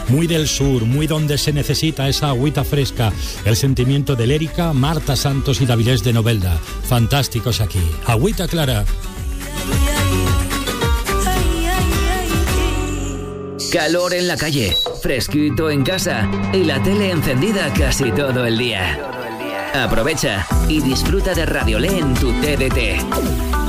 muy del sur, muy donde se necesita esa agüita fresca. El sentimiento de Lérica, Marta Santos y Davilés de Novelda. Fantásticos aquí. Agüita clara. Calor en la calle, fresquito en casa y la tele encendida casi todo el día. Aprovecha y disfruta de Radiolé en tu TDT.